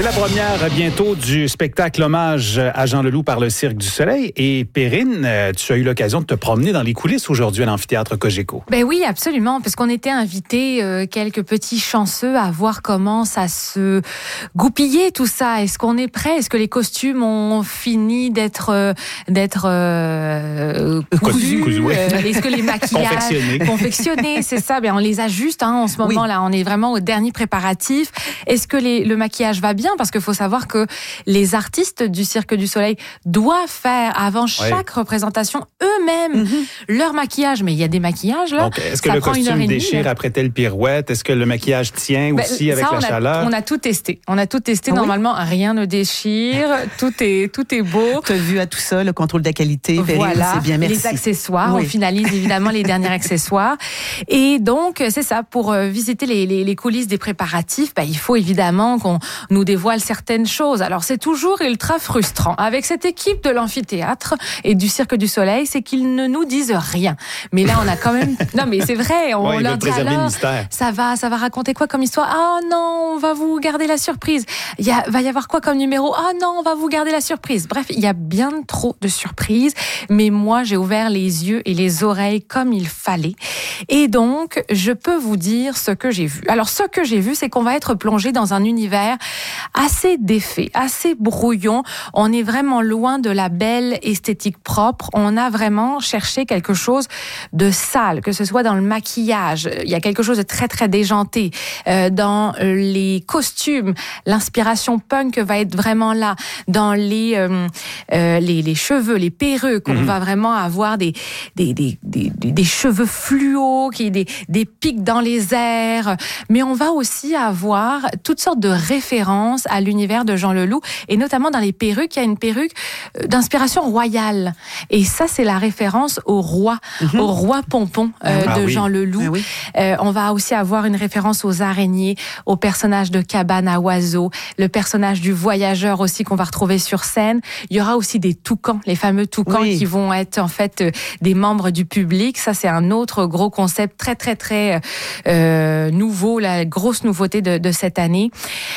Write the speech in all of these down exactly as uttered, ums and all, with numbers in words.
C'est la première bientôt du spectacle hommage à Jean Leloup par le Cirque du Soleil. Et Perrine, tu as eu l'occasion de te promener dans les coulisses aujourd'hui à l'amphithéâtre Cogeco. Ben oui, absolument, parce qu'on était invités, euh, quelques petits chanceux, à voir comment ça se goupillait tout ça. Est-ce qu'on est prêt? Est-ce que les costumes ont fini d'être euh, d'être euh, cousus? Cousu, ouais. euh, Est-ce que les maquillages confectionnés, confectionnés, c'est ça? Ben on les ajuste hein, en ce moment-là. Oui. On est vraiment au dernier préparatif. Est-ce que les, le maquillage va bien? Parce qu'il faut savoir que les artistes du Cirque du Soleil doivent faire avant chaque ouais. représentation eux-mêmes mm-hmm. leur maquillage. Mais il y a des maquillages là. Donc, est-ce que le costume déchire après telle pirouette? Est-ce que le maquillage tient ben, aussi avec ça, la on a, chaleur? On a tout testé. On a tout testé. Oui. Normalement, rien ne déchire. tout est tout est beau. Tu as vu à tout ça le contrôle de la qualité. Voilà. C'est bien, merci. Les accessoires. Oui. On finalise évidemment les derniers accessoires. Et donc, c'est ça. Pour visiter les, les, les coulisses des préparatifs, ben, il faut évidemment qu'on nous dévoile certaines choses. Alors, c'est toujours ultra frustrant. Avec cette équipe de l'amphithéâtre et du Cirque du Soleil, c'est qu'ils ne nous disent rien. Mais là, on a quand même... Non, mais c'est vrai. On ouais, leur dit alors, mystère. ça va, ça va raconter quoi comme histoire? Ah oh, non, on va vous garder la surprise. Il y a, va y avoir quoi comme numéro? Ah oh, non, on va vous garder la surprise. Bref, il y a bien trop de surprises. Mais moi, j'ai ouvert les yeux et les oreilles comme il fallait. Et donc, je peux vous dire ce que j'ai vu. Alors, ce que j'ai vu, c'est qu'on va être plongé dans un univers assez défait, assez brouillon. On est vraiment loin de la belle esthétique propre. On a vraiment cherché quelque chose de sale, que ce soit dans le maquillage. Il y a quelque chose de très, très déjanté. Euh, dans les costumes, l'inspiration punk va être vraiment là. Dans les, euh, euh, les, les cheveux, les perruques, mm-hmm. on va vraiment avoir des, des, des, des, des cheveux fluo, qui, des, des pics dans les airs. Mais on va aussi avoir toutes sortes de références à l'univers de Jean Leloup, et notamment dans les perruques, il y a une perruque d'inspiration royale. Et ça, c'est la référence au roi, mm-hmm. au roi Pompon euh, ah, de oui. Jean Leloup. Ah, oui. euh, on va aussi avoir une référence aux araignées, au personnage de Cabane à oiseaux, le personnage du voyageur aussi qu'on va retrouver sur scène. Il y aura aussi des toucans, les fameux toucans oui. qui vont être en fait euh, des membres du public. Ça, c'est un autre gros concept très, très, très euh, nouveau, la grosse nouveauté de, de cette année.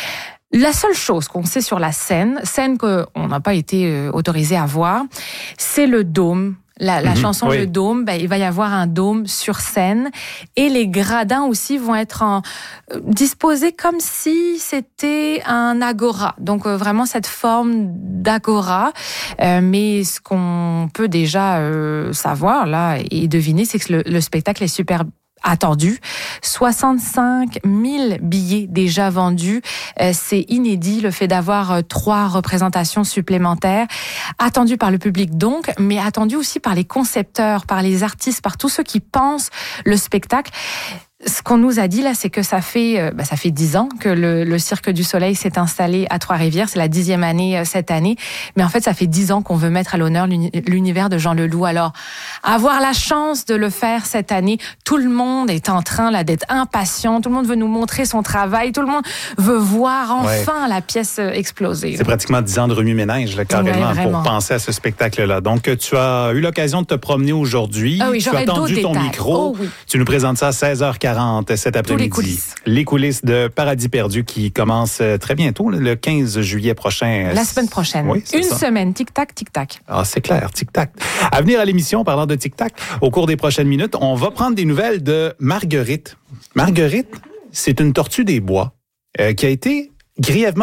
La seule chose qu'on sait sur la scène, scène qu'on n'a pas été euh, autorisé à voir, c'est le dôme. La, la mmh, chanson oui. Le Dôme, ben, il va y avoir un dôme sur scène et les gradins aussi vont être en, euh, disposés comme si c'était un agora. Donc euh, vraiment cette forme d'agora. Euh, mais ce qu'on peut déjà euh, savoir là et deviner, c'est que le, le spectacle est super attendu. soixante-cinq mille billets déjà vendus. Euh, c'est inédit, le fait d'avoir euh, trois représentations supplémentaires. Attendu par le public donc, mais attendu aussi par les concepteurs, par les artistes, par tous ceux qui pensent le spectacle. Ce qu'on nous a dit là, c'est que ça fait euh, bah, ça fait dix ans que le, le Cirque du Soleil s'est installé à Trois-Rivières. C'est la dixième année euh, cette année. Mais en fait, ça fait dix ans qu'on veut mettre à l'honneur l'uni- l'univers de Jean Leloup. Alors, avoir la chance de le faire cette année, tout le monde est en train là d'être impatient. Tout le monde veut nous montrer son travail. Tout le monde veut voir enfin ouais. la pièce exploser. C'est pratiquement dix ans de remue-ménage, là, carrément, ouais, pour penser à ce spectacle-là. Donc, tu as eu l'occasion de te promener aujourd'hui. Ah oui, tu as tendu ton détails. micro. Oh, oui. Tu nous présentes ça à seize heures quarante cet après-midi. Les coulisses. les coulisses de Paradis perdu qui commencent très bientôt, le quinze juillet prochain. La semaine prochaine. Oui, Une ça. semaine, tic-tac, tic-tac. Ah, c'est clair, tic-tac. À venir à l'émission, parlant de tic-tac, au cours des prochaines minutes, on va prendre des nouvelles de Marguerite. Marguerite, c'est une tortue des bois euh, qui a été grièvement